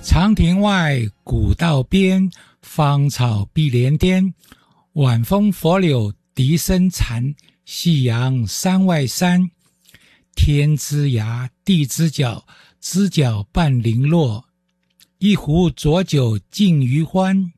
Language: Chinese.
长亭外，古道边，芳草碧连天。晚风拂柳笛声残，夕阳山外山。天之涯，地之角，知角半零落。一壶浊酒尽余欢，